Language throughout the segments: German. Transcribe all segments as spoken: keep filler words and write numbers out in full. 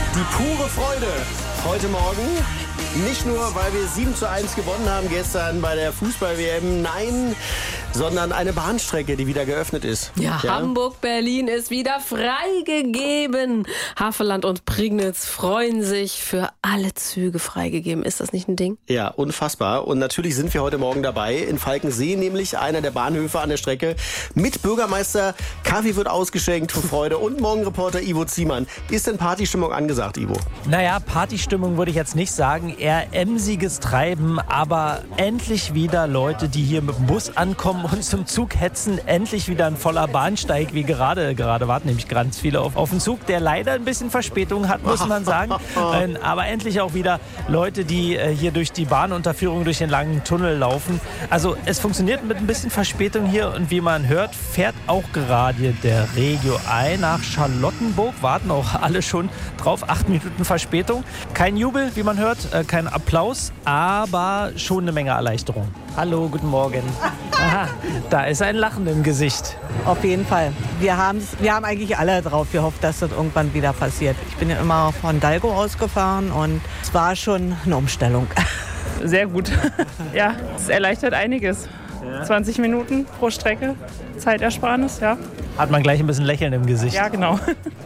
Die pure Freude heute Morgen. Nicht nur, weil wir sieben zu eins gewonnen haben gestern bei der Fußball-W M, nein, sondern eine Bahnstrecke, die wieder geöffnet ist. Ja, ja? Hamburg-Berlin ist wieder freigegeben. Havelland und Prignitz freuen sich, für alle Züge freigegeben. Ist das nicht ein Ding? Ja, unfassbar. Und natürlich sind wir heute Morgen dabei in Falkensee, nämlich einer der Bahnhöfe an der Strecke. Mit Bürgermeister, Kaffee wird ausgeschenkt für Freude und Morgenreporter Ivo Ziemann. Ist denn Partystimmung angesagt, Ivo? Naja, Partystimmung würde ich jetzt nicht sagen. Eher emsiges Treiben, aber endlich wieder Leute, die hier mit dem Bus ankommen und zum Zug hetzen. Endlich wieder ein voller Bahnsteig, wie gerade. Gerade warten nämlich ganz viele auf, auf den Zug, der leider ein bisschen Verspätung hat, muss man sagen. Aber endlich auch wieder Leute, die hier durch die Bahnunterführung, durch den langen Tunnel laufen. Also es funktioniert mit ein bisschen Verspätung hier und wie man hört, fährt auch gerade der Regio I nach Charlottenburg. Warten auch alle schon drauf. Acht Minuten Verspätung. Kein Jubel, wie man hört, kein Applaus, aber schon eine Menge Erleichterung. Hallo, guten Morgen. Aha, da ist ein Lachen im Gesicht. Auf jeden Fall. Wir, wir haben eigentlich alle drauf gehofft, dass das irgendwann wieder passiert. Ich bin ja immer von Dalgo ausgefahren und es war schon eine Umstellung. Sehr gut. Ja, es erleichtert einiges. zwanzig Minuten pro Strecke, Zeitersparnis, ja. Hat man gleich ein bisschen Lächeln im Gesicht. Ja, genau.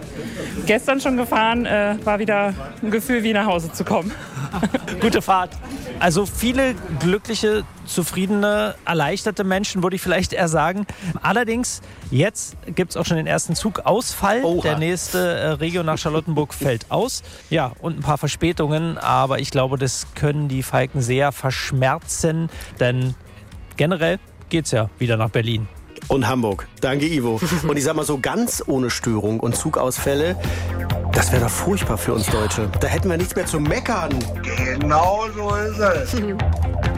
Gestern schon gefahren, äh, war wieder ein Gefühl, wie nach Hause zu kommen. Gute Fahrt. Also viele glückliche, zufriedene, erleichterte Menschen, würde ich vielleicht eher sagen. Allerdings, jetzt gibt es auch schon den ersten Zugausfall. Oha. Der nächste äh, Regio nach Charlottenburg fällt aus. Ja, und ein paar Verspätungen. Aber ich glaube, das können die Falkenseer verschmerzen. Denn generell geht's ja wieder nach Berlin. Und Hamburg. Danke, Ivo. Und ich sag mal so, ganz ohne Störung und Zugausfälle, das wäre doch furchtbar für uns Deutsche. Da hätten wir nichts mehr zu meckern. Genau so ist es.